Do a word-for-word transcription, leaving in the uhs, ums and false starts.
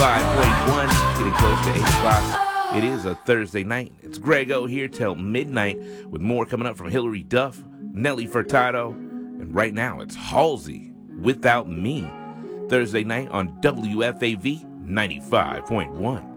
ninety-five point one, getting close to eight o'clock. It is a Thursday night. It's Grego here till midnight with more coming up from Hillary Duff, Nelly Furtado, and right now it's Halsey, Without Me. Thursday night on W F A V ninety-five point one.